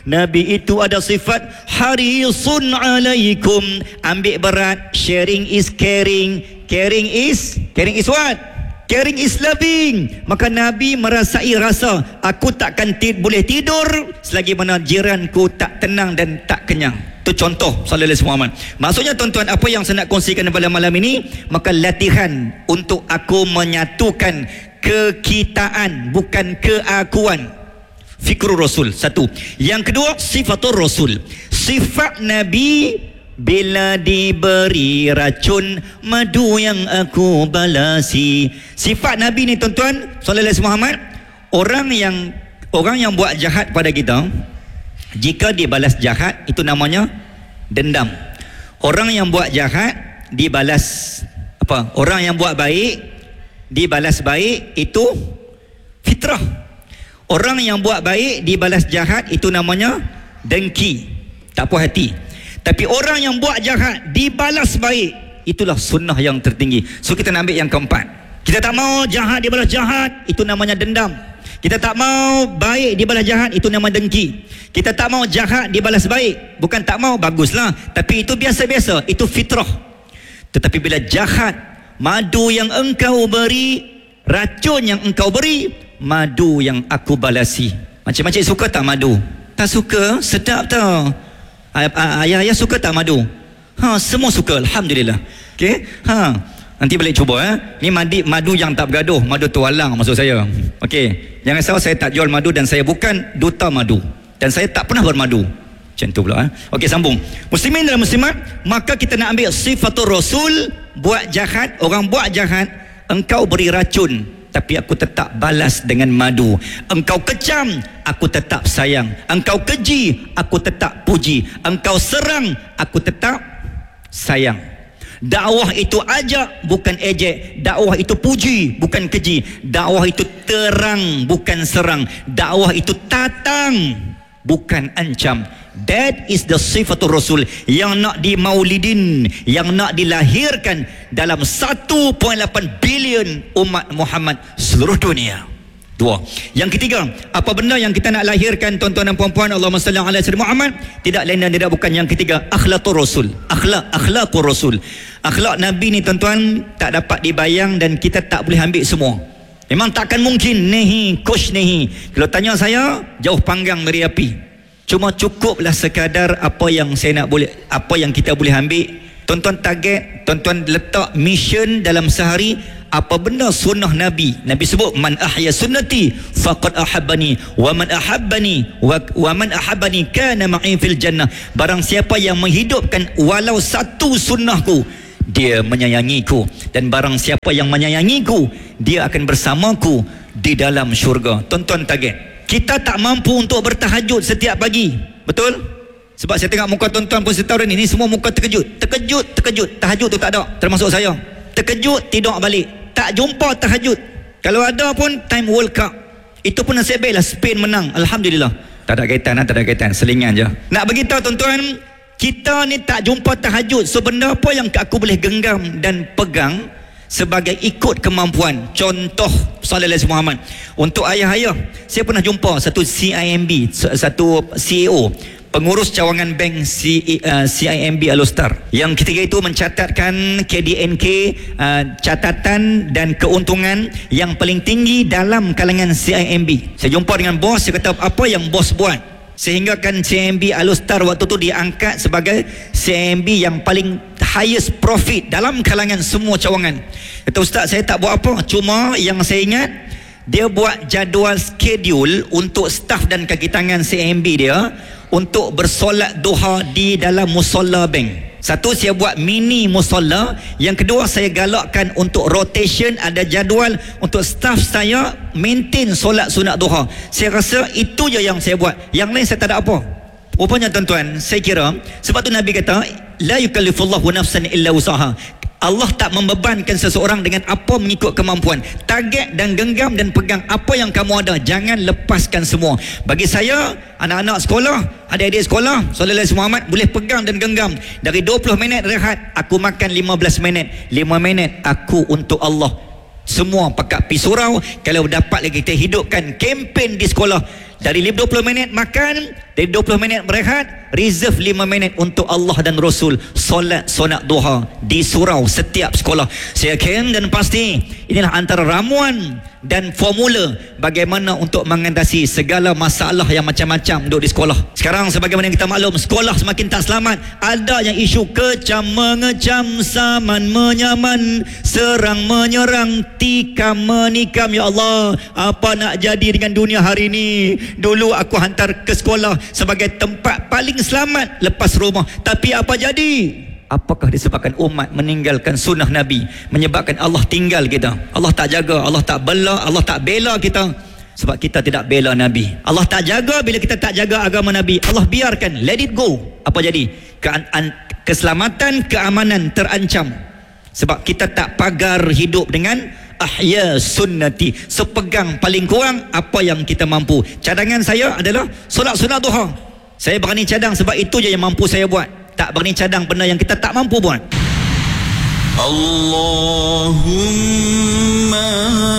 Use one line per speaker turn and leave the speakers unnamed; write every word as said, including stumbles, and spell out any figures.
Nabi itu ada sifat harisun alaikum. Ambil berat. Sharing is caring. Caring is Caring is what? Caring is loving. Maka Nabi merasai rasa, aku takkan ti- boleh tidur selagi mana jiranku tak tenang dan tak kenyang. Itu contoh sallallahu alaihi wasallam. Maksudnya tuan-tuan, apa yang saya nak kongsikan pada malam ini, maka latihan untuk aku menyatukan kekitaan, bukan keakuan. Fikrul Rasul, satu. Yang kedua, sifatul Rasul. Sifat Nabi, bila diberi racun, madu yang aku balasi. Sifat Nabi ni tuan-tuan sallallahu alaihi wasallam, orang yang orang yang buat jahat pada kita, jika dibalas jahat, itu namanya dendam. Orang yang buat jahat dibalas apa? Orang yang buat baik dibalas baik, itu fitrah. Orang yang buat baik dibalas jahat, itu namanya dengki, tak puas hati. Tapi orang yang buat jahat dibalas baik, itulah sunnah yang tertinggi. So kita nak ambil yang keempat. Kita tak mau jahat dibalas jahat, itu namanya dendam. Kita tak mau baik dibalas jahat, itu nama dengki. Kita tak mau jahat dibalas baik, bukan tak mau, baguslah, tapi itu biasa-biasa, itu fitrah. Tetapi bila jahat, madu yang engkau beri, racun yang engkau beri, madu yang aku balasi. Macam-macam suka tak madu? Tak suka? Sedap tau. Ayah-ayah suka tak madu? Ha, semua suka, alhamdulillah. Okey? Ha. Nanti balik cuba eh. Ni madu, madu yang tak bergaduh, madu tualang maksud saya. Okey. Jangan salah, saya tak jual madu dan saya bukan duta madu. Dan saya tak pernah bermadu. Macam tu pula eh. Okey, sambung. Muslimin dan muslimat, maka kita nak ambil sifatul Rasul. Buat jahat, orang buat jahat, engkau beri racun, tapi aku tetap balas dengan madu. Engkau kecam, aku tetap sayang. Engkau keji, aku tetap puji. Engkau serang, aku tetap sayang. Dakwah itu ajak, bukan ejek. Dakwah itu puji, bukan keji. Dakwah itu terang, bukan serang. Dakwah itu tatang, bukan ancam. That is the sifatul Rasul yang nak di maulidin, yang nak dilahirkan dalam satu koma lapan bilion umat Muhammad seluruh dunia. Dua. Yang ketiga, apa benda yang kita nak lahirkan tuan-tuan dan puan-puan, Allahumma salli ala sayyidina Muhammad, tidak lain dan tidak bukan yang ketiga, akhlaqur Rasul. Akhlak, akhlaqur Rasul. Akhlak Nabi ni tuan-tuan tak dapat dibayang dan kita tak boleh ambil semua. Memang takkan mungkin nehi, kosh nehi. Kalau tanya saya, jauh panggang dari api. Cuma cukuplah sekadar apa yang saya nak boleh, apa yang kita boleh ambil. Tuan-tuan target, tuan-tuan letak mission dalam sehari. Apa benda sunnah Nabi? Nabi sebut, man ahya sunnati faqad ahabbani, wa man ahabbani wa, wa man ahabbani kana ma'i fil jannah. Barang siapa yang menghidupkan walau satu sunnahku, dia menyayangiku. Dan barang siapa yang menyayangiku, dia akan bersamaku di dalam syurga. Tuan-tuan target. Kita tak mampu untuk bertahajud setiap pagi, betul? Sebab saya tengok muka tuan-tuan pun setahun ini, semua muka terkejut. Terkejut, terkejut. Tahajud tu tak ada, termasuk saya. Terkejut, tidur balik. Tak jumpa tahajud. Kalau ada pun time World Cup. Itu pun nasib baiklah Spain menang, alhamdulillah. Tak ada kaitan, tak ada kaitan, selingan je. Nak beritahu tuan-tuan, kita ni tak jumpa tahajud. So benda apa yang aku boleh genggam dan pegang sebagai ikut kemampuan? Contoh sallallahu alaihi Muhammad. Untuk ayah-ayah, saya pernah jumpa satu C I M B, satu C E O, pengurus cawangan bank C, uh, C I M B Alostar, yang ketiga itu mencatatkan K D N K, uh, catatan dan keuntungan yang paling tinggi dalam kalangan C I M B. Saya jumpa dengan bos, saya kata apa yang bos buat sehingga kan C I M B Alostar waktu tu diangkat sebagai C I M B yang paling highest profit dalam kalangan semua cawangan. Kata ustaz, saya tak buat apa, cuma yang saya ingat dia buat jadual schedule untuk staf dan kaki tangan C I M B dia untuk bersolat duha di dalam musolla bank. Satu, saya buat mini musolla. Yang kedua, saya galakkan untuk rotation, ada jadual untuk staf saya maintain solat sunat duha. Saya rasa itu je yang saya buat. Yang lain saya tak ada apa. Rupanya tuan-tuan, saya kira sebab tu Nabi kata la yukallifullahu nafsan illa wusaha. Allah tak membebankan seseorang dengan apa mengikut kemampuan. Target dan genggam dan pegang apa yang kamu ada. Jangan lepaskan semua. Bagi saya, anak-anak sekolah, adik-adik sekolah, sallallahu alaihi Muhammad, boleh pegang dan genggam. Dari dua puluh minit rehat, aku makan lima belas minit. lima minit aku untuk Allah. Semua pakat pi surau. Kalau dapat lagi kita hidupkan kempen di sekolah. Dari dua puluh minit makan, Dari dua puluh minit berehat, reserve lima minit untuk Allah dan Rasul. Solat sunat duha di surau setiap sekolah. Saya yakin dan pasti inilah antara ramuan dan formula bagaimana untuk mengatasi segala masalah yang macam-macam duduk di sekolah. Sekarang sebagaimana yang kita maklum, sekolah semakin tak selamat. Ada yang isu kecam mengecam, saman menyaman, serang menyerang, tikam menikam. Ya Allah, apa nak jadi dengan dunia hari ini? Dulu aku hantar ke sekolah sebagai tempat paling selamat lepas rumah, tapi apa jadi? Apakah disebabkan umat meninggalkan sunnah Nabi, menyebabkan Allah tinggal kita? Allah tak jaga, Allah tak bela, Allah tak bela kita sebab kita tidak bela Nabi. Allah tak jaga bila kita tak jaga agama Nabi. Allah biarkan, let it go. Apa jadi? Ke- keselamatan, keamanan terancam sebab kita tak pagar hidup dengan ahya sunnati, sepegang paling kurang apa yang kita mampu. Cadangan saya adalah solat sunat duha. Saya berani cadang sebab itu je yang mampu saya buat. Tak berani cadang benda yang kita tak mampu buat.
Allahumma